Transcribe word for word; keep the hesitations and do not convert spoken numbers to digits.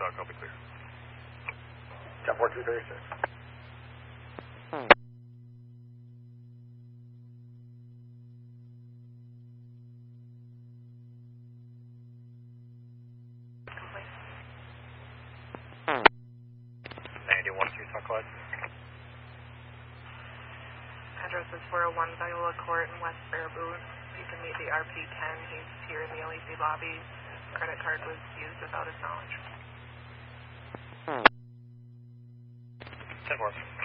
Talk, I'll be clear. ten four two thirty-six. ninety-one three Talk Clyde. Address is four oh one Viola Court in West Baraboo. You can meet the R P ten. He's here in the L E C lobby. His credit card was used without his knowledge. ten four.